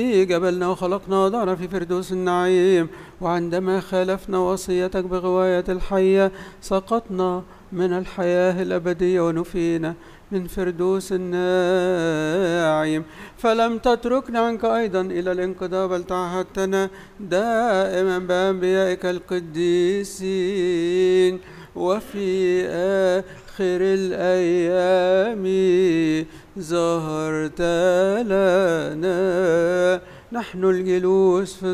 جبلنا وخلقنا ودارنا في فردوس النعيم، وعندما خالفنا وصيتك بغواية الحية سقطنا من الحياة الأبدية ونفينا من فردوس الناعم، فلم تتركنا عنك أيضا إلى الانقضاء، بل تعهدتنا دائما بأنبيائك القديسين، وفي آخر الأيام ظهرت لنا نحن الجلوس في